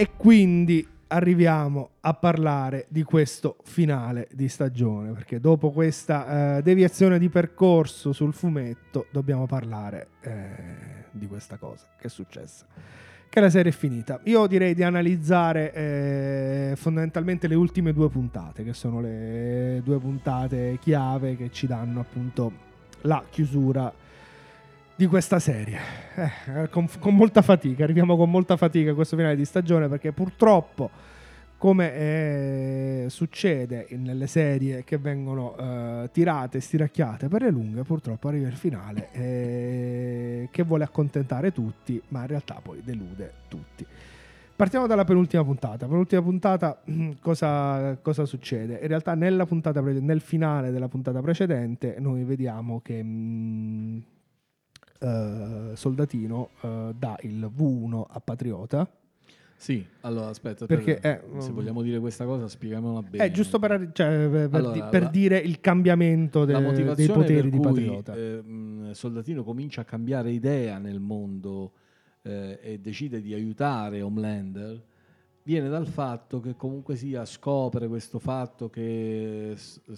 E quindi arriviamo a parlare di questo finale di stagione, perché dopo questa deviazione di percorso sul fumetto dobbiamo parlare di questa cosa che è successa, che la serie è finita. Io direi di analizzare fondamentalmente le ultime 2 puntate, che sono le 2 puntate chiave che ci danno appunto la chiusura di questa serie. Con molta fatica, arriviamo con molta fatica a questo finale di stagione, perché purtroppo, come succede nelle serie che vengono tirate e stiracchiate per le lunghe, purtroppo arriva il finale che vuole accontentare tutti, ma in realtà poi delude tutti. Partiamo dalla penultima puntata. Cosa succede? In realtà nel finale della puntata precedente noi vediamo che Soldatino dà il V1 a Patriota. Sì, allora aspetta, perché se vogliamo dire questa cosa spieghiamola bene. È giusto per dire il cambiamento la dei poteri di Patriota. Soldatino comincia a cambiare idea nel mondo e decide di aiutare Homelander, viene dal fatto che comunque sia scopre questo fatto che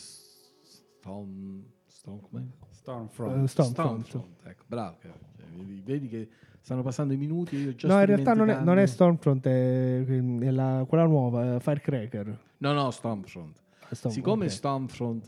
Stormfront, ecco, bravo, vedi che stanno passando i minuti e io già in realtà non è Stormfront, è quella nuova, Firecracker. No, Stormfront. Siccome okay. Stormfront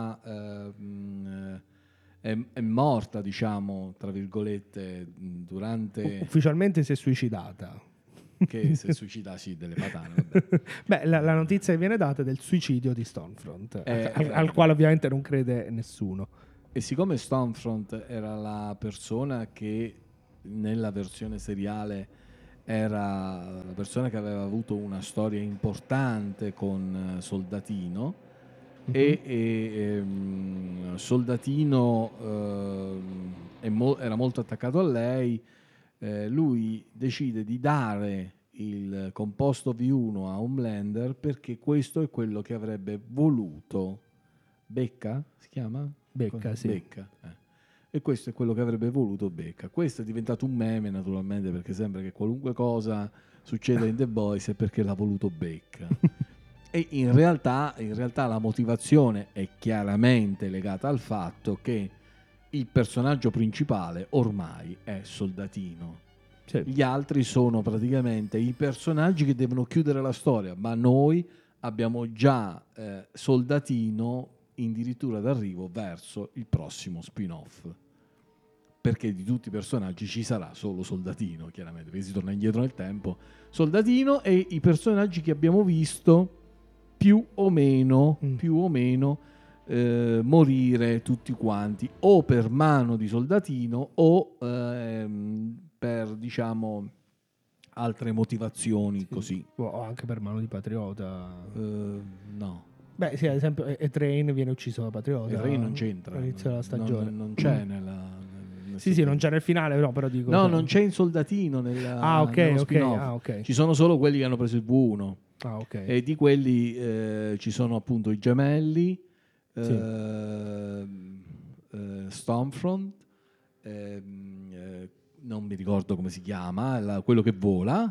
è morta, diciamo, tra virgolette, durante... Ufficialmente si è suicidata. Che se suicida sì, delle patane, vabbè. Beh, la notizia che viene data è del suicidio di Stormfront, al quale ovviamente non crede nessuno. E siccome Stormfront era la persona che nella versione seriale era la persona che aveva avuto una storia importante con Soldatino, e Soldatino era molto attaccato a lei, lui decide di dare il composto V1 a Homelander perché questo è quello che avrebbe voluto Becca, si chiama? Becca, sì. Becca, E questo è quello che avrebbe voluto Becca. Questo è diventato un meme, naturalmente, perché sembra che qualunque cosa succeda in The Boys è perché l'ha voluto Becca. E in realtà la motivazione è chiaramente legata al fatto che il personaggio principale ormai è Soldatino. Certo. Gli altri sono praticamente i personaggi che devono chiudere la storia, ma noi abbiamo già Soldatino addirittura d'arrivo verso il prossimo spin-off, perché di tutti i personaggi ci sarà solo Soldatino, chiaramente, perché si torna indietro nel tempo. Soldatino e i personaggi che abbiamo visto più o meno morire tutti quanti, o per mano di Soldatino o per, diciamo, altre motivazioni, sì, così. O anche per mano di Patriota. No. Beh, sì, ad esempio, Train viene ucciso da Patriota. Train non c'entra. All'inizio della stagione. Non c'è sì, non c'è nel finale, però dico... No, non c'è in Soldatino nello spin-off. Ok. Ci sono solo quelli che hanno preso il V1. Ok. E di quelli ci sono appunto i gemelli, sì. Stormfront, non mi ricordo come si chiama, quello che vola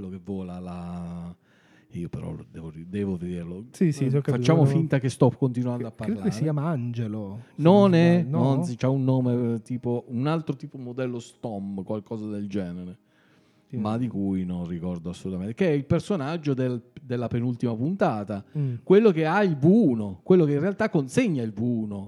io però devo vederlo. Sì, facciamo finta che sto continuando a parlare. Credo che si chiama Angelo. Non c'ha un nome tipo un altro tipo modello Storm, qualcosa del genere. Sì. Ma di cui non ricordo assolutamente, che è il personaggio della penultima puntata, quello che ha il V1, quello che in realtà consegna il V1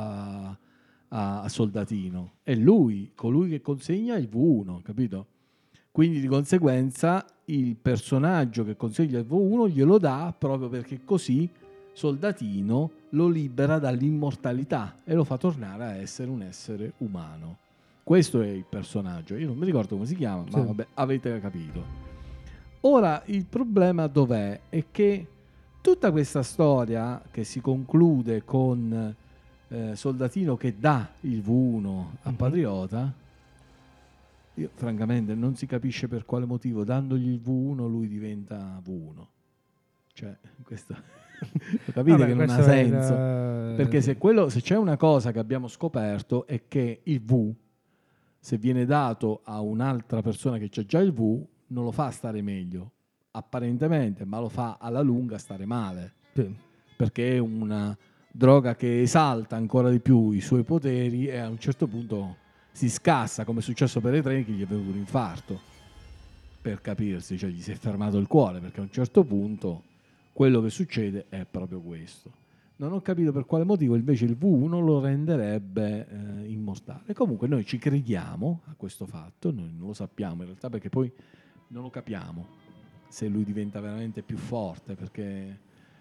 a Soldatino, è lui, colui che consegna il V1, capito? Quindi di conseguenza il personaggio che consegna il V1 glielo dà proprio perché così Soldatino lo libera dall'immortalità e lo fa tornare a essere un essere umano. Questo è il personaggio, io non mi ricordo come si chiama, ma vabbè, avete capito. Ora, il problema dov'è? È che tutta questa storia che si conclude con Soldatino che dà il V1 a Patriota, io francamente non si capisce per quale motivo dandogli il V1 lui diventa V1. Cioè, questo capite che non ha senso. Perché se c'è una cosa che abbiamo scoperto è che il V, se viene dato a un'altra persona che c'ha già il V, non lo fa stare meglio, apparentemente, ma lo fa alla lunga stare male, Sì. perché è una droga che esalta ancora di più i suoi poteri e a un certo punto si scassa, come è successo per Etreni, che gli è venuto un infarto, per capirsi, cioè gli si è fermato il cuore, perché a un certo punto quello che succede è proprio questo. Non ho capito per quale motivo invece il V1 lo renderebbe immortale. Comunque noi ci crediamo a questo fatto, noi non lo sappiamo in realtà, perché poi non lo capiamo se lui diventa veramente più forte, perché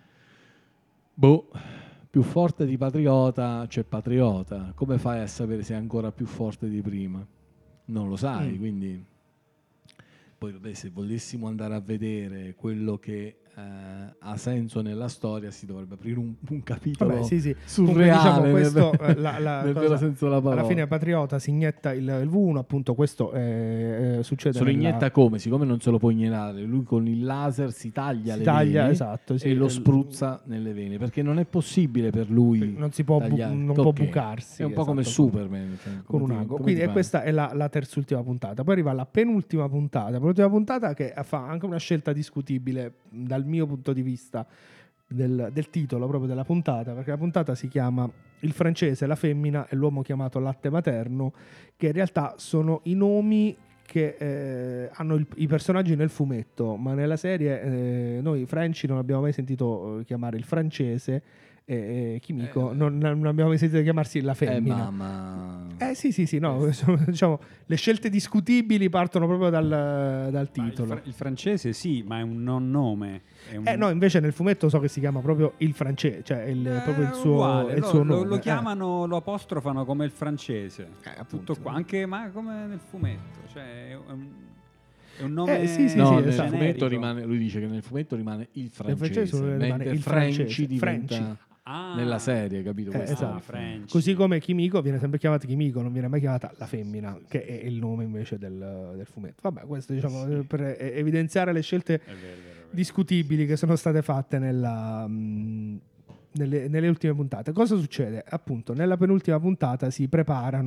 più forte di Patriota c'è Patriota, come fai a sapere se è ancora più forte di prima? Non lo sai, quindi poi vabbè, se volessimo andare a vedere quello che ha senso nella storia, si dovrebbe aprire un capitolo Vabbè, sì. surreale, Comunque, diciamo, questo, nel vero senso della parola. alla fine Patriota si inietta il V1, appunto questo succede. Se lo inietta come? Siccome non se lo può iniettare, lui con il laser si taglia le vene, esatto, sì, e lo spruzza nelle vene, perché non è possibile per lui, non si può, non può bucarsi. È un po' come esatto, Superman, cioè, con un ago. Quindi questa è la terz'ultima puntata. Poi arriva la penultima puntata che fa anche una scelta discutibile dal mio punto di vista del titolo proprio della puntata, perché la puntata si chiama Il francese, la femmina e l'uomo chiamato latte materno, che in realtà sono i nomi che hanno i personaggi nel fumetto, ma nella serie noi Franci non abbiamo mai sentito chiamare il francese, e Kimiko non abbiamo mai sentito chiamarsi la femmina. Sì, no, diciamo, le scelte discutibili partono proprio dal titolo. Il francese sì, ma è un non nome. No, invece nel fumetto so che si chiama proprio il francese, cioè proprio il suo, il suo nome. Lo chiamano, lo apostrofano come il francese. Tutto qua, anche ma come nel fumetto. Cioè è un nome nel esatto. fumetto rimane, lui dice che nel fumetto rimane il francese, mentre il Franci diventa nella serie, capito? Esatto. Così come Kimiko viene sempre chiamata Kimiko, non viene mai chiamata la femmina, che è il nome invece del fumetto. Vabbè, questo diciamo per evidenziare le scelte discutibili che sono state fatte nelle ultime puntate. Cosa succede? Appunto, nella penultima puntata si prepara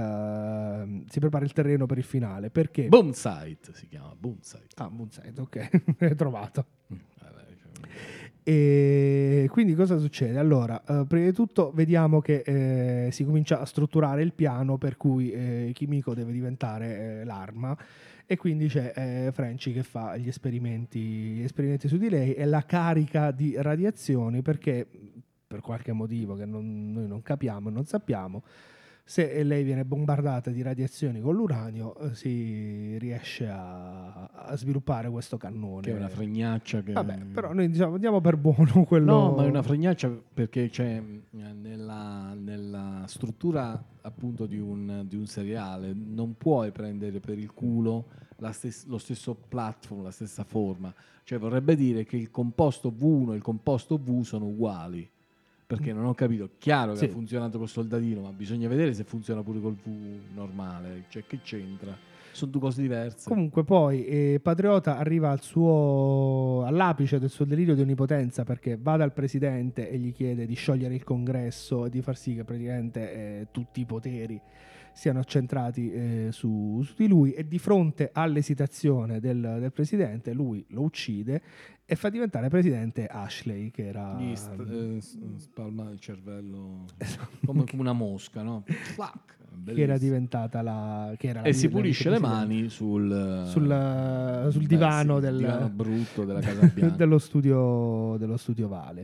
il terreno per il finale. Perché? Boomsite si chiama, Boomsite. Boomsite, ok, hai trovato. E quindi cosa succede? Allora, prima di tutto vediamo che si comincia a strutturare il piano per cui Kimiko deve diventare l'arma, e quindi c'è Franci che fa gli esperimenti su di lei e la carica di radiazioni, perché per qualche motivo che noi non capiamo e non sappiamo, se lei viene bombardata di radiazioni con l'uranio, si riesce a sviluppare questo cannone. Che è una fregnaccia. Vabbè, però noi diamo per buono quello. No, ma è una fregnaccia perché c'è nella struttura appunto di un seriale, non puoi prendere per il culo lo stesso platform, la stessa forma. Cioè vorrebbe dire che il composto V1 e il composto V sono uguali. Perché non ho capito, chiaro che ha funzionato col soldatino, ma bisogna vedere se funziona pure col V normale, cioè che c'entra? Sono due cose diverse. Comunque poi Patriota arriva all'apice del suo delirio di onnipotenza, perché va dal presidente e gli chiede di sciogliere il congresso e di far sì che praticamente tutti i poteri siano accentrati su di lui, e di fronte all'esitazione del presidente lui lo uccide e fa diventare presidente Ashley, che era gli spalma il cervello come una mosca, no? Che era diventata e si pulisce le mani sul divano divano brutto della Casa Bianca dello studio Vale.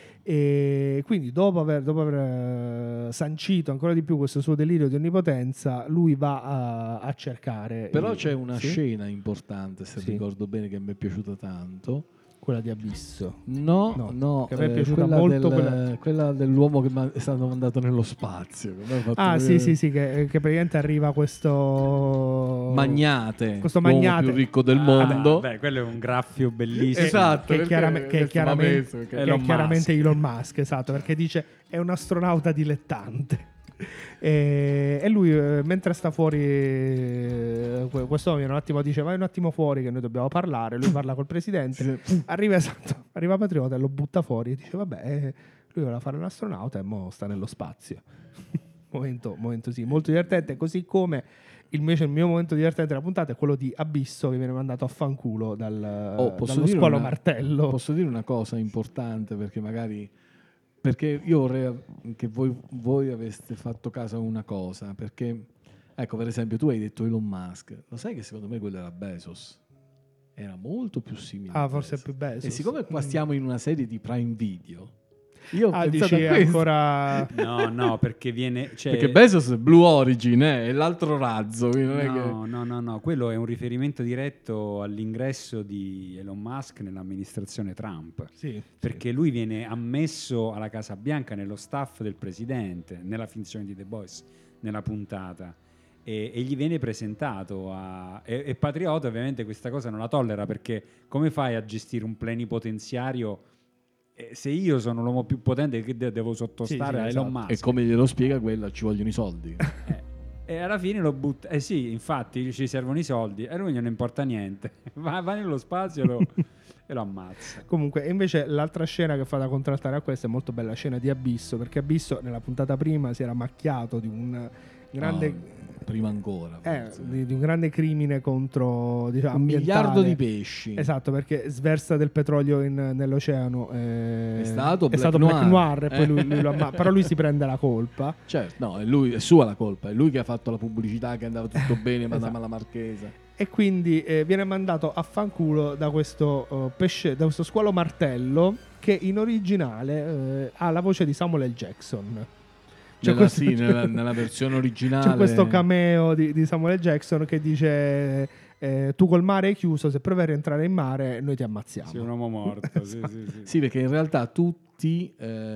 E quindi dopo aver sancito ancora di più questo suo delirio di onnipotenza, lui va a cercare. Però c'è una scena importante, se ricordo bene, che mi è piaciuta tanto. Quella di Abisso? No, che a me è piaciuta molto quella dell'uomo che è stato mandato nello spazio. Sì, che praticamente arriva questo magnate, questo magnate più ricco del mondo. Beh, quello è un graffio bellissimo. Esatto, che è chiaramente Elon Musk, esatto, perché dice è un astronauta dilettante. E lui mentre sta fuori questo viene un attimo, dice vai un attimo fuori che noi dobbiamo parlare. Lui parla col presidente, arriva Patriota e lo butta fuori e dice vabbè, lui voleva fare l'astronauta e mo sta nello spazio. momento sì, molto divertente, così come Invece il mio momento divertente della puntata è quello di Abisso che viene mandato a fanculo dallo dire squalo martello. Posso dire una cosa importante, perché io vorrei che voi aveste fatto caso a una cosa, perché ecco, per esempio, tu hai detto Elon Musk, lo sai che secondo me quello era Bezos? Era molto più simile a Forse è Bezos. più Bezos. E siccome qua stiamo in una serie di Prime Video, io ho pensato dici a questo. ancora... No, perché viene... Perché Bezos è Blue Origin, è l'altro razzo. Non è che... No, quello è un riferimento diretto all'ingresso di Elon Musk nell'amministrazione Trump. Sì, perché lui viene ammesso alla Casa Bianca nello staff del presidente, nella finzione di The Boys, nella puntata. E gli viene presentato e Patriota ovviamente questa cosa non la tollera, perché come fai a gestire un plenipotenziario se io sono l'uomo più potente che devo sottostare a Elon Musk? E come glielo spiega quella, ci vogliono i soldi. E alla fine lo butta. Sì, infatti ci servono i soldi e a lui non importa niente. Va nello spazio e lo ammazza. Comunque, invece l'altra scena che fa da contraltare a questa è molto bella, scena di Abisso, perché Abisso nella puntata prima si era macchiato di un grande... prima ancora di un grande crimine contro, diciamo, 1 miliardo di pesci. Esatto, perché sversa del petrolio nell'oceano. È stato Black Noir e poi lui però lui si prende la colpa. Certo, no, è sua la colpa, è lui che ha fatto la pubblicità che andava tutto bene, Madama la Marchesa. E quindi viene mandato a fanculo da questo pesce, da questo squalo martello che in originale ha la voce di Samuel L. Jackson. Nella versione originale c'è questo cameo di Samuel L. Jackson che dice tu col mare hai chiuso, se provi a rientrare in mare noi ti ammazziamo. Sei un uomo morto. Sì, perché in realtà tutti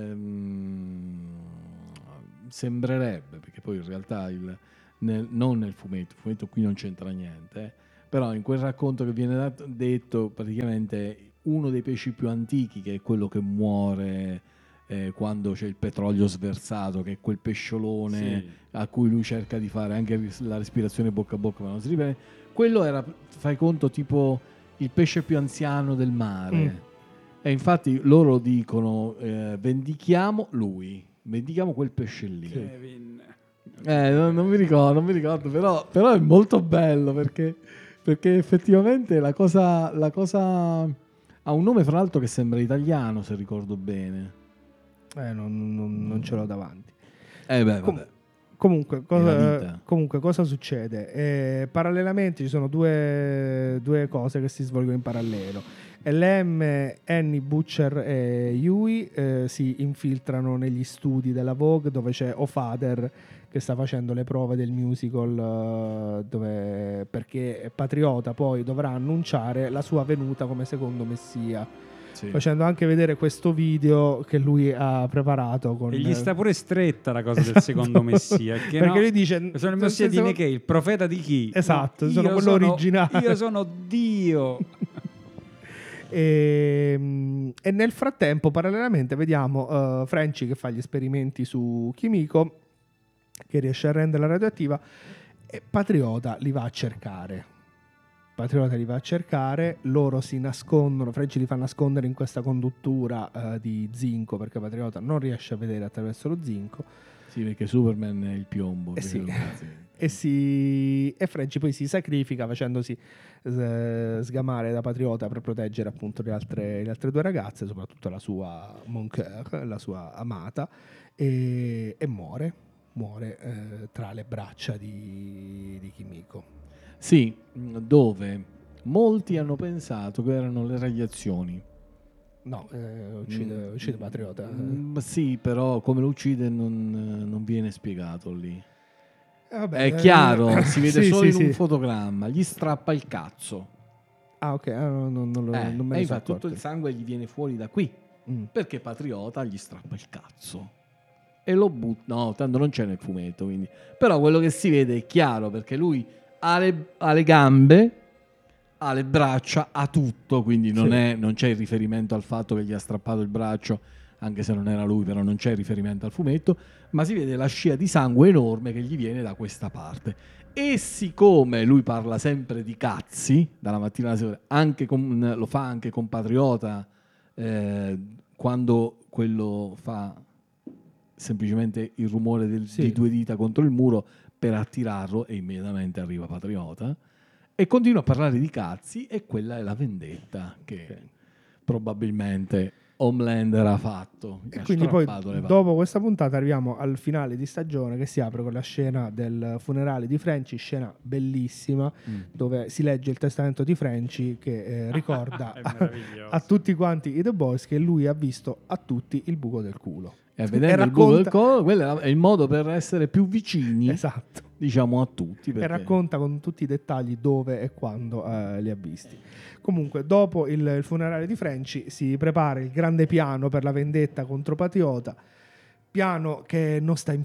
sembrerebbe, perché poi in realtà non nel fumetto, il fumetto qui non c'entra niente, però in quel racconto che viene detto praticamente uno dei pesci più antichi, che è quello che muore quando c'è il petrolio sversato, che è quel pesciolone a cui lui cerca di fare anche la respirazione bocca a bocca ma non si riprende, quello era, fai conto, tipo il pesce più anziano del mare. E infatti loro dicono vendichiamo quel pesce lì. Kevin. Non mi ricordo, però è molto bello perché effettivamente la cosa ha un nome, fra l'altro, che sembra italiano, se ricordo bene. Non ce l'ho davanti. Vabbè. Comunque, cosa succede? Parallelamente ci sono due cose che si svolgono in parallelo. LM, Annie, Butcher e Yui si infiltrano negli studi della Vogue, dove c'è O'Father che sta facendo le prove del musical, perché Patriota poi dovrà annunciare la sua venuta come secondo messia. Facendo anche vedere questo video che lui ha preparato e gli sta pure stretta la cosa del secondo messia, perché lui dice sono il messia di Michele, il profeta di chi? Esatto, no, sono quello originale, io sono Dio. E nel frattempo parallelamente vediamo Frenchy che fa gli esperimenti su Kimiko, che riesce a renderla radioattiva, e Patriota li va a cercare. Loro si nascondono, Frenchy li fa nascondere in questa conduttura di zinco, perché Patriota non riesce a vedere attraverso lo zinco. Sì, perché Superman è il piombo. E Frenchy poi si sacrifica facendosi sgamare da Patriota per proteggere appunto le altre due ragazze, soprattutto la sua Moncur, la sua amata, e muore tra le braccia di Kimiko. Sì, dove molti hanno pensato che erano le radiazioni. No, uccide Patriota. Sì, però come lo uccide non viene spiegato lì. Vabbè, è chiaro, si vede solo in un fotogramma. Gli strappa il cazzo. Ah, ok, non me ne so accorto. Tutto il sangue gli viene fuori da qui, perché Patriota gli strappa il cazzo e lo butta. No, tanto non c'è nel fumetto, quindi. Però quello che si vede è chiaro, perché lui ha le gambe, ha le braccia, ha tutto, quindi non c'è il riferimento al fatto che gli ha strappato il braccio, anche se non era lui, però non c'è riferimento al fumetto, ma si vede la scia di sangue enorme che gli viene da questa parte. E siccome lui parla sempre di cazzi dalla mattina alla sera, lo fa anche con Patriota, quando quello fa semplicemente il rumore di due dita contro il muro, per attirarlo, e immediatamente arriva Patriota e continua a parlare di cazzi, e quella è la vendetta che probabilmente Homelander ha fatto. E quindi poi dopo questa puntata arriviamo al finale di stagione, che si apre con la scena del funerale di Frenchy, scena bellissima, dove si legge il testamento di Frenchy che ricorda a tutti quanti i The Boys che lui ha visto a tutti il buco del culo. E vedendo il buco del culo, quello è il modo per essere più vicini, esatto, diciamo, a tutti. E racconta con tutti i dettagli dove e quando li ha visti. Comunque, dopo il funerale di Frenchy si prepara il grande piano per la vendetta contro Patriota. Piano che non sta in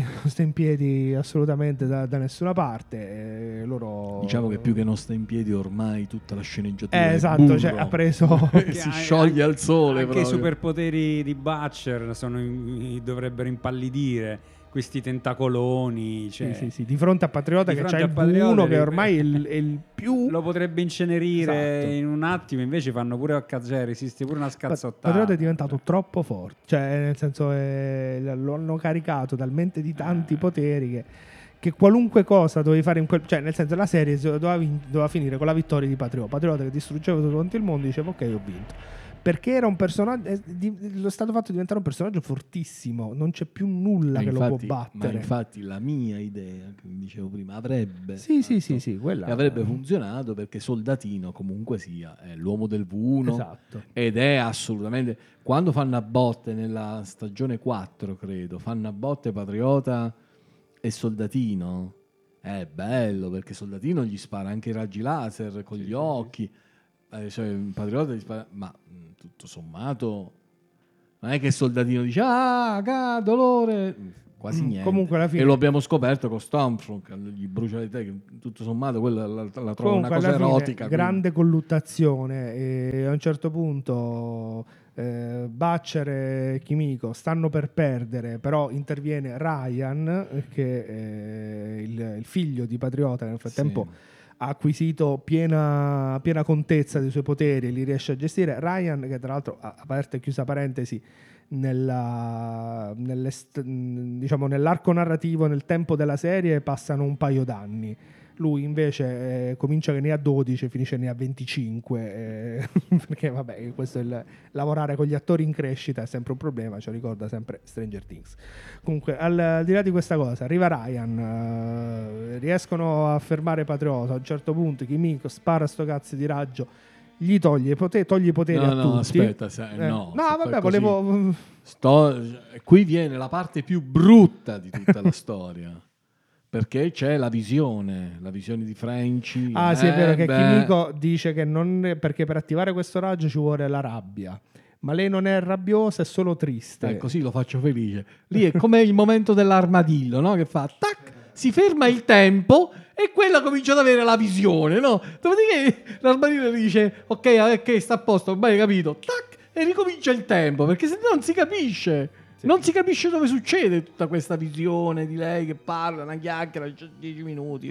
piedi assolutamente da nessuna parte. Loro... Diciamo che più che non sta in piedi ormai tutta la sceneggiatura esatto, cioè, ha preso si scioglie al sole. Anche proprio. i superpoteri di Butcher dovrebbero impallidire. Questi tentacoloni, cioè, sì, di fronte a Patriota che c'ha il buono che ormai è il più... Lo potrebbe incenerire, esatto, in un attimo, invece fanno pure a cazziare, esiste pure una scazzottata. Patriota è diventato troppo forte, cioè nel senso lo hanno caricato talmente di tanti poteri che qualunque cosa dovevi fare in quel... Cioè nel senso la serie doveva finire con la vittoria di Patriota che distruggeva tutto quanto il mondo, diceva ok, ho vinto. Perché era un personaggio, lo è stato fatto diventare un personaggio fortissimo, non c'è più nulla che lo può battere. Ma infatti la mia idea, che vi dicevo prima, avrebbe quella avrebbe funzionato, perché Soldatino comunque sia è l'uomo del V1, esatto, ed è assolutamente, quando fanno a botte nella stagione 4 credo, fanno a botte Patriota e Soldatino, è bello, perché Soldatino gli spara anche i raggi laser con gli occhi. Cioè, Patriota gli spara, ma tutto sommato non è che Soldatino dice dolore, quasi niente. Comunque alla fine, e lo abbiamo scoperto con Stormfront, gli brucia le teste, tutto sommato quella la trovo una cosa erotica, grande colluttazione, e a un certo punto Butcher e Kimiko stanno per perdere, però interviene Ryan che è il figlio di Patriota, che nel frattempo ha acquisito piena contezza dei suoi poteri e li riesce a gestire. Ryan, che tra l'altro, aperta e chiusa parentesi, diciamo, nell'arco narrativo, nel tempo della serie passano un paio d'anni. Lui invece comincia che ne ha 12 e finisce ne ha 25, perché vabbè, questo è lavorare con gli attori in crescita è sempre un problema, ci ricorda sempre Stranger Things. Comunque, al di là di questa cosa, arriva Ryan, riescono a fermare Patriota. A un certo punto Kimiko spara sto cazzo di raggio, gli toglie i poteri a tutti. Aspetta, vabbè, volevo... Qui viene la parte più brutta di tutta la storia. Perché c'è la visione di Frenchy. Sì, è vero che Kimiko dice che perché per attivare questo raggio ci vuole la rabbia. Ma lei non è rabbiosa, è solo triste. Così lo faccio felice. Lì è come il momento dell'armadillo, no? Che fa tac, si ferma il tempo e quella comincia ad avere la visione, no? Dopodiché l'armadillo dice ok, sta a posto, ormai hai capito, tac, e ricomincia il tempo, perché se no non si capisce. Non si capisce dove succede tutta questa visione di lei che parla, una chiacchiera, 10 minuti,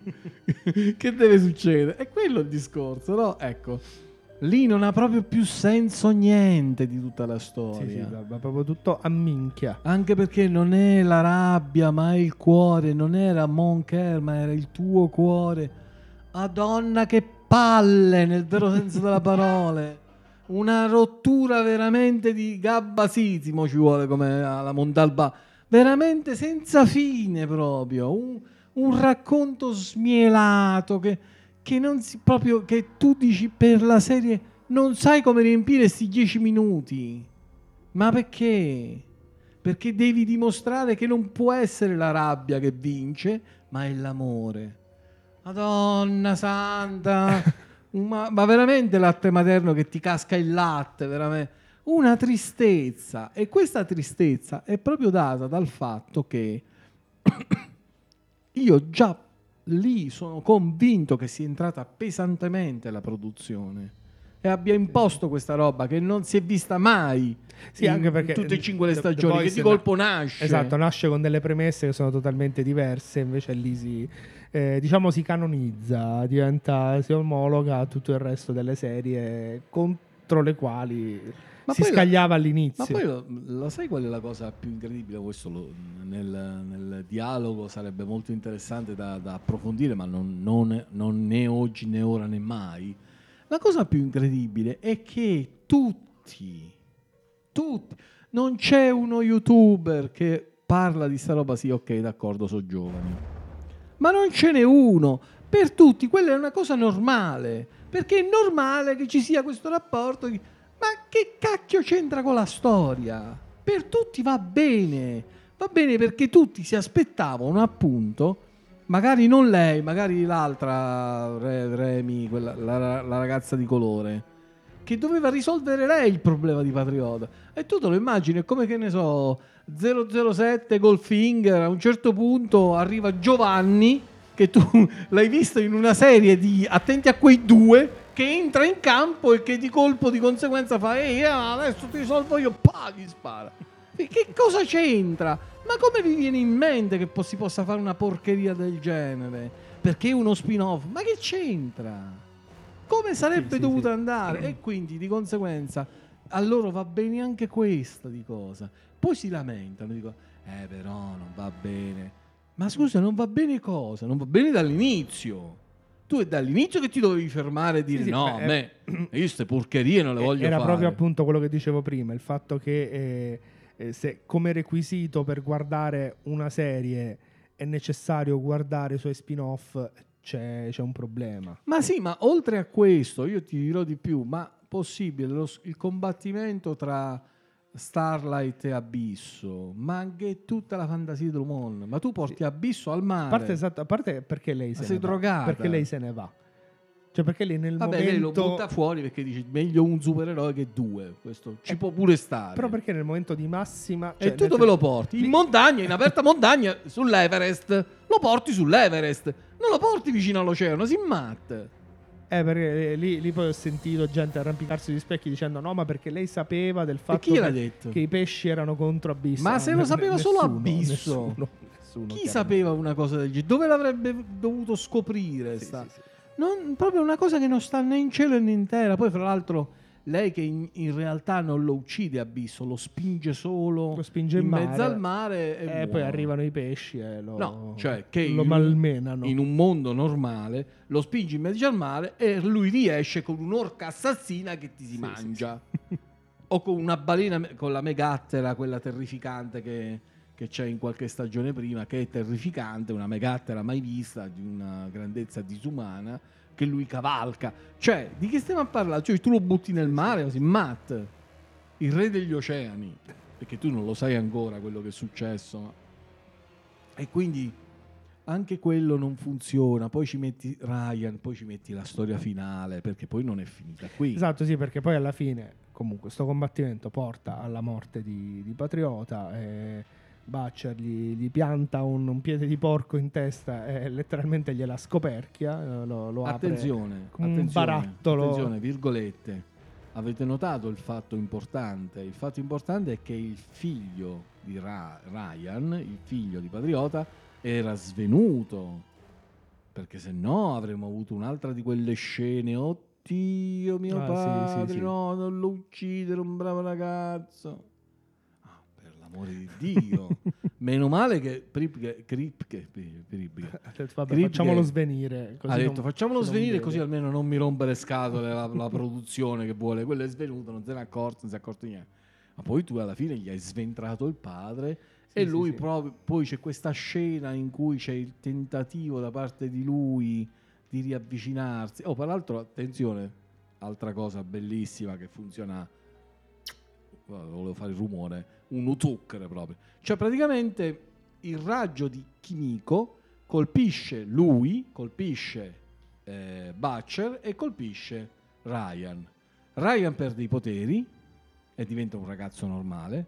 che deve succedere? È quello il discorso, no? Ecco, lì non ha proprio più senso niente di tutta la storia. Va proprio tutto a minchia. Anche perché non è la rabbia, ma è il cuore, non era Moncler, ma era il tuo cuore. Madonna, che palle, nel vero senso della parola. Una rottura veramente di gabbasissimo ci vuole, come alla Montalba, veramente senza fine proprio, un racconto smielato che non si, proprio, che tu dici per la serie non sai come riempire sti 10 minuti. Ma perché? Perché devi dimostrare che non può essere la rabbia che vince, ma è l'amore. Madonna santa. Ma veramente latte materno che ti casca il latte, veramente una tristezza. E questa tristezza è proprio data dal fatto che io già lì sono convinto che sia entrata pesantemente la produzione e abbia imposto questa roba che non si è vista mai anche perché in tutte e 5 le stagioni, che di colpo nasce. Esatto, nasce con delle premesse che sono totalmente diverse, invece lì si canonizza, si omologa a tutto il resto delle serie con contro le quali Ma si poi scagliava Ma all'inizio. poi lo sai qual è la cosa più incredibile? Questo nel dialogo sarebbe molto interessante da approfondire, ma non né oggi né ora né mai. La cosa più incredibile è che tutti, non c'è uno youtuber che parla di sta roba, sì, ok, d'accordo, sono giovani, ma non ce n'è uno. Per tutti quella è una cosa normale, perché è normale che ci sia questo rapporto ma che cacchio c'entra con la storia? Per tutti va bene perché tutti si aspettavano, appunto, magari non lei, magari l'altra Remy, la ragazza di colore, che doveva risolvere lei il problema di Patriota. E tu te lo immagini, è come, che ne so, 007 Goldfinger, a un certo punto arriva Giovanni, che tu l'hai visto in una serie di Attenti a quei due, che entra in campo e che di colpo di conseguenza fa ehi, adesso ti risolvo io, gli spara. E che cosa c'entra? Ma come vi viene in mente che si possa fare una porcheria del genere? Perché è uno spin-off? Ma che c'entra? Come sarebbe dovuto andare? E quindi di conseguenza a loro va bene anche questa di cosa. Poi si lamentano, dicono però non va bene. Ma scusa, non va bene cosa? Non va bene dall'inizio. Tu è dall'inizio che ti dovevi fermare e dire no, a me io queste porcherie non le voglio era fare. proprio appunto quello che dicevo prima, il fatto che se come requisito per guardare una serie è necessario guardare i suoi spin-off, c'è un problema. Ma sì, ma oltre a questo io ti dirò di più, ma possibile il combattimento tra Starlight e Abisso, ma anche tutta la fantasia del mondo. Ma tu porti Abisso al mare. A parte perché lei se sei ne va. drogata. Perché lei se ne va. Cioè perché lei nel Vabbè, momento... lei lo butta fuori perché dice meglio un supereroe che due. Questo ci può pure stare. Però perché nel momento di massima... E tu dove lo porti? In montagna, in aperta montagna, sull'Everest. Lo porti sull'Everest. Non lo porti vicino all'oceano, si matte. Perché lì poi ho sentito gente arrampicarsi sugli specchi dicendo no, ma perché lei sapeva del fatto che i pesci erano contro Abisso. Ma se lo sapeva solo Abisso. Nessuno chi sapeva una cosa del genere? Dove l'avrebbe dovuto scoprire? Sì. Non, proprio una cosa che non sta né in cielo né in terra. Poi fra l'altro lei che in realtà non lo uccide Abisso, lo spinge solo in mezzo al mare e poi arrivano i pesci e no, cioè che lo malmenano. In un mondo normale lo spingi in mezzo al mare e lui riesce con un'orca assassina che ti si mangia. O con una balena, con la megattera, quella terrificante che c'è in qualche stagione prima, che è terrificante, una megattera mai vista, di una grandezza disumana, che lui cavalca. Cioè, di che stiamo a parlare? Cioè, tu lo butti nel mare così, Matt, il re degli oceani, perché tu non lo sai ancora quello che è successo. E quindi anche quello non funziona. Poi ci metti Ryan, poi ci metti la storia finale, perché poi non è finita qui. Esatto, sì, perché poi alla fine comunque sto combattimento porta alla morte di Patriota e Butcher gli pianta un piede di porco in testa e letteralmente gliela scoperchia, lo apre come un barattolo. Attenzione, virgolette. Avete notato il fatto importante? Il fatto importante è che il figlio di Ryan, il figlio di Patriota, era svenuto, perché se no avremmo avuto un'altra di quelle scene. Oddio mio padre, sì. No, non lo uccidere, un bravo ragazzo. Amore di Dio. Meno male che facciamolo svenire così ha detto facciamolo svenire così almeno non mi rompe le scatole la produzione che vuole. Quello è svenuto, non si è accorto niente. Ma poi tu alla fine gli hai sventrato il padre e lui proprio, poi c'è questa scena in cui c'è il tentativo da parte di lui di riavvicinarsi. Oh, peraltro attenzione, altra cosa bellissima che funziona, volevo fare il rumore, un uzucchero proprio. Cioè praticamente il raggio di Kimiko colpisce lui, colpisce Butcher e colpisce Ryan. Ryan perde i poteri e diventa un ragazzo normale.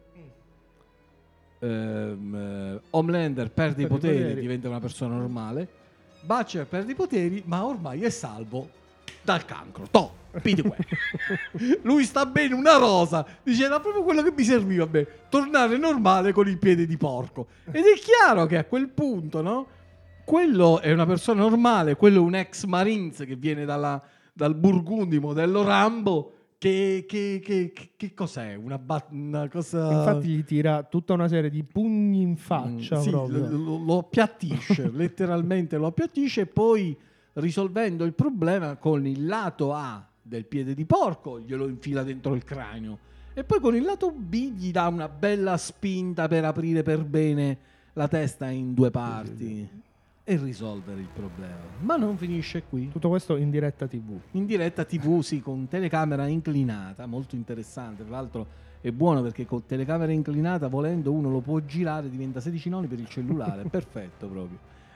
Homelander perde i poteri e diventa una persona normale. Butcher perde i poteri ma ormai è salvo dal cancro. Lui sta bene, una rosa. Dice era proprio quello che mi serviva a me, tornare normale con il piede di porco. Ed è chiaro che a quel punto, no? Quello è una persona normale, quello è un ex Marines che viene dal Burgundi modello Rambo, Che cos'è? Una cosa... Infatti gli tira tutta una serie di pugni in faccia sì, proprio. lo appiattisce, letteralmente lo appiattisce, e poi risolvendo il problema con il lato A del piede di porco glielo infila dentro il cranio e poi con il lato B gli dà una bella spinta per aprire per bene la testa in due parti e risolvere il problema. Ma non finisce qui. Tutto questo in diretta TV. In diretta TV, sì, con telecamera inclinata, molto interessante. Tra l'altro è buono perché con telecamera inclinata, volendo, uno lo può girare, diventa 16 noni per il cellulare, perfetto proprio.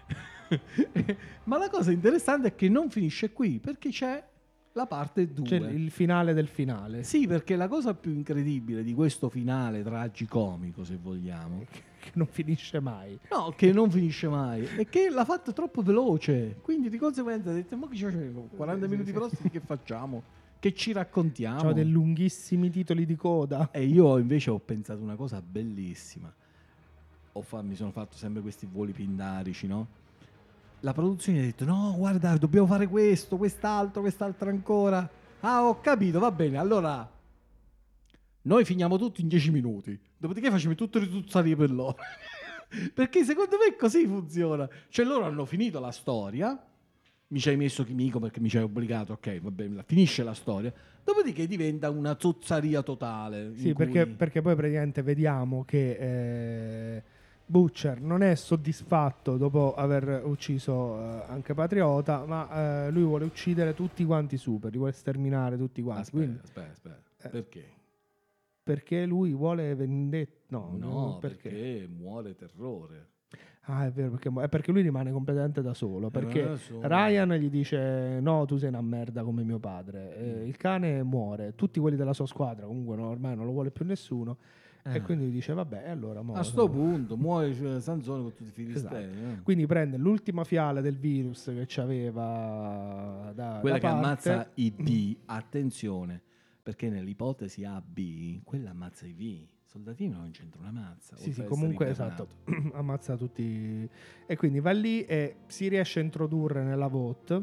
Ma la cosa interessante è che non finisce qui, perché c'è la parte 2. C'è il finale del finale. Sì, perché la cosa più incredibile di questo finale tragicomico, se vogliamo, Che non finisce mai. no, che non finisce mai, è che l'ha fatto troppo veloce. Quindi di conseguenza ha detto: ma che c'è 40 minuti prossimi, che facciamo? Che ci raccontiamo? C'ha dei lunghissimi titoli di coda. E io invece ho pensato una cosa bellissima. Mi sono fatto sempre questi voli pindarici, no? La produzione ha detto: no, guarda, dobbiamo fare questo, quest'altro ancora. Ah, ho capito, va bene. Allora noi finiamo tutto in 10 minuti. Dopodiché facciamo tutte le tuzzarie per loro. Perché secondo me così funziona. Cioè loro hanno finito la storia. Mi ci hai messo chimico perché mi ci hai obbligato. Ok, va bene, finisce la storia. Dopodiché diventa una zozzaria totale. Sì, perché poi praticamente vediamo che Butcher non è soddisfatto dopo aver ucciso anche Patriota, ma lui vuole uccidere tutti quanti i super, li vuole sterminare tutti quanti. Aspetta. Perché? Perché lui vuole vendetta. No, perché muore terrore. Ah, è vero, perché lui rimane completamente da solo. Perché Ryan gli dice: no, tu sei una merda come mio padre. Il cane muore, tutti quelli della sua squadra comunque ormai non lo vuole più nessuno. E quindi dice: vabbè, allora muore. A sto punto muore Sansone con tutti i filistei. Esatto. Quindi prende l'ultima fiala del virus che c'aveva quella da che parte. ammazza i B. Attenzione, perché nell'ipotesi AB quella ammazza i V. Soldatino non c'entra una mazza. Sì, comunque esatto, ammazza tutti. E quindi va lì e si riesce a introdurre nella VOT.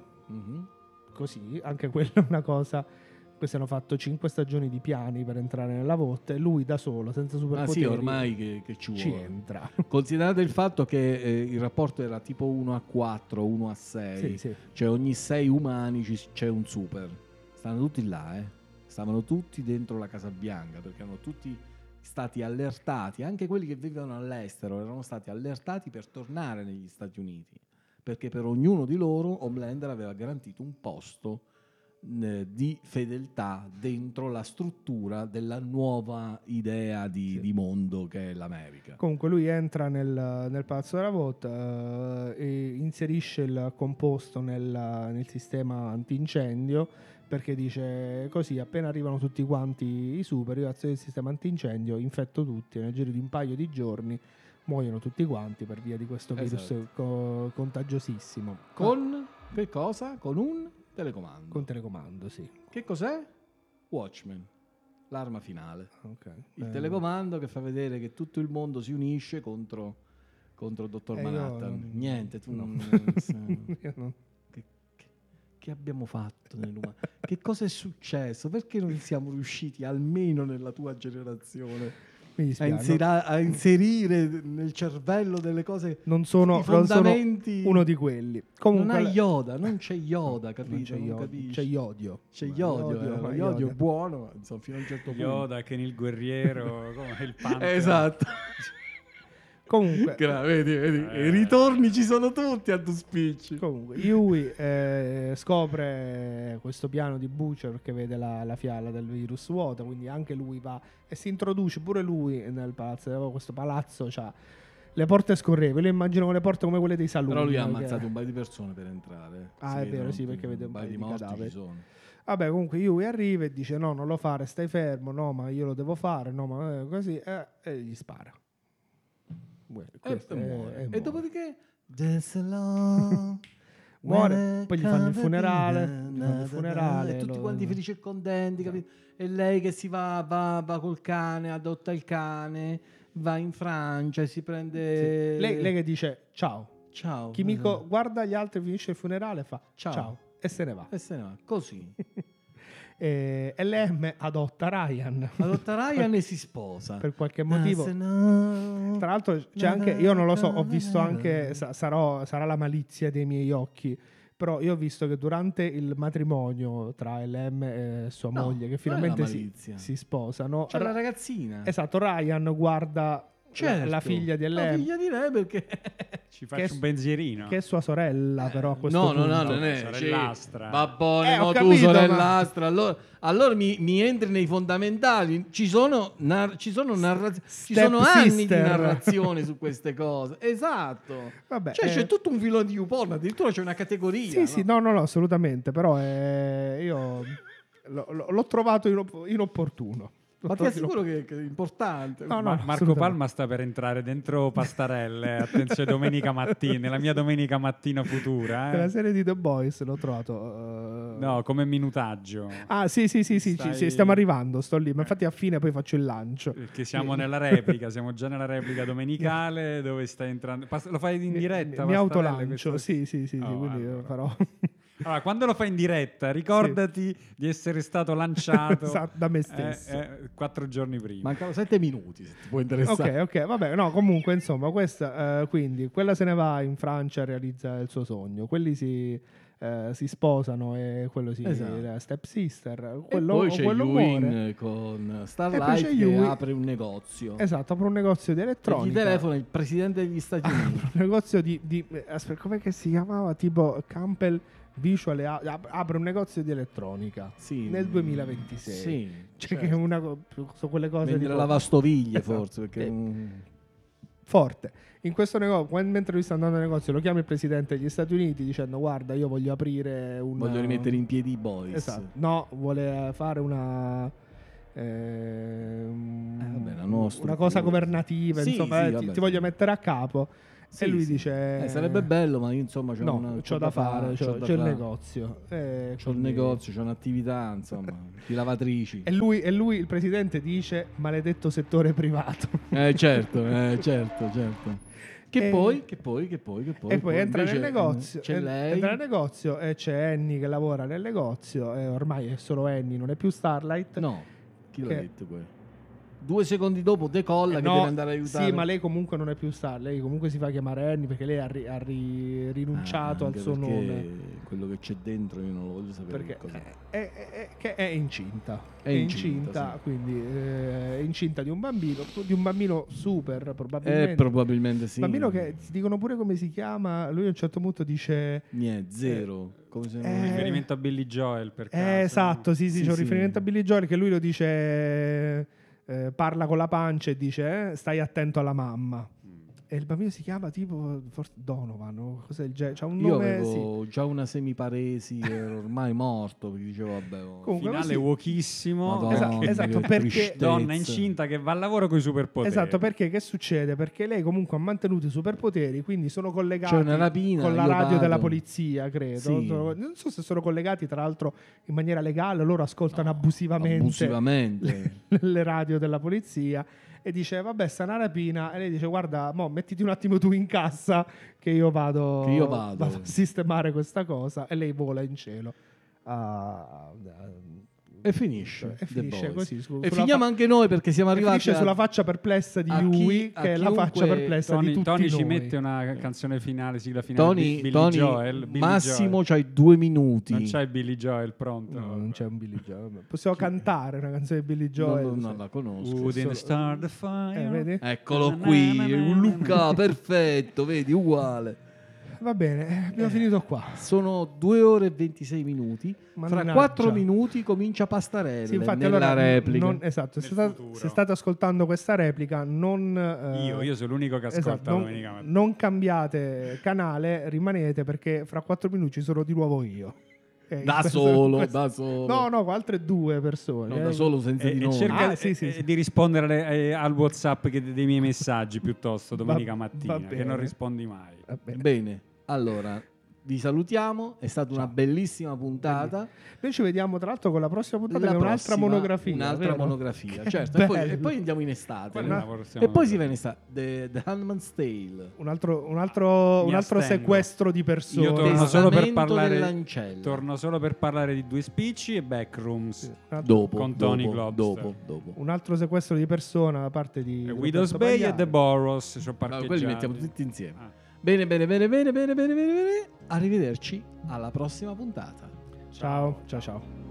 Così, anche quella è una cosa. Questi hanno fatto 5 stagioni di piani per entrare nella VOT e lui da solo, senza superpoteri. Ma sì, ormai che ci entra. Considerate il fatto che il rapporto era tipo 1-4, 1-6. Sì. Cioè ogni 6 umani c'è un super. Stanno tutti là, Stavano tutti dentro la Casa Bianca perché erano tutti stati allertati, anche quelli che vivevano all'estero erano stati allertati per tornare negli Stati Uniti, perché per ognuno di loro Homelander aveva garantito un posto di fedeltà dentro la struttura della nuova idea di mondo che è l'America. Comunque lui entra nel palazzo della VOT e inserisce il composto nel sistema antincendio, perché dice così: appena arrivano tutti quanti i super, io aziono il sistema antincendio, infetto tutti, nel giro di un paio di giorni muoiono tutti quanti per via di questo virus contagiosissimo. Con che cosa? Con un telecomando. Con telecomando, sì. Che cos'è? Watchmen, l'arma finale. Okay. Il telecomando che fa vedere che tutto il mondo si unisce contro il dottor Manhattan. Niente, tu non... Io non... Che abbiamo fatto nell'umano? Che cosa è successo? Perché non siamo riusciti, almeno nella tua generazione, a inserire nel cervello delle cose? Non sono uno di quelli. Comunque, non c'è Yoda, capito? C'è Iodio. C'è Iodio è buono, insomma, fino a un certo punto. Yoda che nel guerriero, come il Panther. Esatto. Comunque, vedi, i ritorni ci sono tutti a tu spicci. Comunque, Yui scopre questo piano di Butcher perché vede la fiala del virus vuota, quindi anche lui va e si introduce pure lui nel palazzo. Questo palazzo c'ha le porte scorrevoli. Io immagino le porte come quelle dei saloni. Però lui ha ammazzato un paio di persone per entrare. Ah, è vero, sì, perché vede un paio di cadaveri. Ci sono. Vabbè, comunque Yui arriva e dice: no, non lo fare, stai fermo. No, ma io lo devo fare. No, ma così, e gli spara. E dopodiché muore, poi gli fanno il funerale, e tutti quanti felici e contenti, capito? E lei che si va col cane, adotta il cane, va in Francia e si prende... Sì. Lei che dice ciao. Kimiko guarda gli altri, finisce il funerale, fa ciao e se ne va. Così. LM adotta Ryan. E si sposa. Per qualche motivo. Tra l'altro c'è anche, io non lo so, ho visto anche, sarà la malizia dei miei occhi, però io ho visto che durante il matrimonio tra LM e sua moglie, che finalmente si sposano, c'è la ragazzina. Esatto, Ryan guarda la figlia di LM. La figlia di lei, perché ci faccio un pensierino. Che è sua sorella, però a questo punto. No, non è sorellastra. Vabbè, ho tu capito, sorellastra. Allora mi entri nei fondamentali. Ci sono anni di narrazione su queste cose. Esatto. Vabbè, c'è tutto un filone di YouPorn, addirittura c'è una categoria. Sì, sì, no, assolutamente, però io l'ho trovato inopportuno. Ma ti assicuro che è importante. No, Marco Palma sta per entrare dentro Pastarelle. Attenzione, domenica mattina, nella mia domenica mattina futura. La serie di The Boys l'ho trovato. No, come minutaggio. Ah, sì, stiamo arrivando. Sto lì. Ma infatti a fine poi faccio il lancio. Perché siamo nella replica, siamo già nella replica domenicale dove stai entrando. Lo fai in diretta? Mi autolancio. Sì, Oh, quindi allora. farò. Allora, quando lo fai in diretta, ricordati di essere stato lanciato esatto, da me stesso 4 giorni prima. Mancano 7 minuti, se ti può interessare. Ok, vabbè, no, comunque, insomma, questa, quindi, quella se ne va in Francia e realizza il suo sogno. Quelli si sposano e quello la step sister. Quello, e poi c'è quello Ewan muore. con Starlight che apre un negozio. Esatto, apre un negozio di elettronica. E gli telefona il presidente degli Stati Uniti. Un negozio aspetta, com'è che si chiamava? Tipo Campbell Visual apre un negozio di elettronica nel 2026. Sì, cioè che è sono quelle cose di lavastoviglie, esatto. Forse perché forte. In questo negozio, mentre lui sta andando al negozio, lo chiama il presidente degli Stati Uniti dicendo: guarda, io voglio aprire voglio rimettere in piedi i boys. Esatto. No, vuole fare una cosa governativa, insomma, ti voglio mettere a capo. E lui dice: sarebbe bello, ma io insomma c'ho da fare, c'ho il negozio. C'ho il negozio, c'ho un'attività, insomma, di lavatrici. E lui, il presidente, dice: maledetto settore privato. Certo. Che poi. E poi entra nel negozio. C'è lei. Entra nel negozio e c'è Annie che lavora nel negozio. E ormai è solo Annie, non è più Starlight. No, chi l'ha detto quello? 2 secondi dopo decolla che deve andare a aiutare. Sì, ma lei comunque non è più Star. Lei comunque si fa chiamare Annie perché lei ha rinunciato al suo nome. Quello che c'è dentro io non lo voglio sapere. Perché è incinta. È incinta, sì. Quindi è incinta di un bambino super, probabilmente. Probabilmente sì. Un bambino che ti dicono pure come si chiama. Lui a un certo punto dice: zero. Come se un riferimento a Billy Joel, per caso. Esatto, sì, c'è un riferimento a Billy Joel che lui lo dice. Parla con la pancia e dice: stai attento alla mamma. E il bambino si chiama tipo forse Donovan o cos'è il genere. C'ha un nome. Io avevo già una semiparesi, ero ormai morto perché dicevo vabbè. Comunque, finale wokissimo. Esatto, perché donna incinta che va al lavoro con i superpoteri. Esatto, perché che succede? Perché lei comunque ha mantenuto i superpoteri, quindi sono collegati una rapina, con la radio della polizia, credo. Sì. Non so se sono collegati tra l'altro in maniera legale, loro ascoltano abusivamente le radio della polizia. E dice: vabbè, sta una rapina. E lei dice: guarda, mettiti un attimo tu in cassa che io vado a sistemare questa cosa. E lei vola in cielo e finisce così. E finiamo anche noi perché siamo arrivati finisce sulla faccia perplessa di Yui, che è la faccia perplessa di tutti Tony noi. Ci mette una canzone finale, sigla finale di Billy Joel. Massimo c'hai 2 minuti. Non c'è il Billy Joel pronto? No, non c'è un Billy Joel. Possiamo cantare una canzone di Billy Joel? Non la conosco. Wouldn't start the fire. Vedi? Eccolo qui, un Luca perfetto, vedi, uguale. Va bene, abbiamo finito qua. Sono 2 ore e 26 minuti. Fra 4 minuti comincia Pastarelle. Sì, infatti, nella replica. Esatto, se state ascoltando questa replica, io sono l'unico che ascolta domenica mattina. Non cambiate canale, rimanete perché fra 4 minuti ci sono di nuovo io. Da solo. No, con altre 2 persone. No, da solo senza di noi. Cerca di rispondere al WhatsApp dei miei messaggi piuttosto domenica mattina, che non rispondi mai. Bene, allora vi salutiamo, è stata una bellissima puntata. Noi ci vediamo tra l'altro con la prossima puntata, che è un'altra monografia. Un'altra monografia, certo. E poi andiamo in estate. E poi si va in estate. The Handmaid's Tale. Un altro sequestro di persone. Io torno solo per parlare di Due Spicci e Backrooms. Con Tony Globster. Dopo. Un altro sequestro di persona da parte di Widow's Bay e The Boros. Quelli li mettiamo tutti insieme. Bene. Arrivederci alla prossima puntata. Ciao.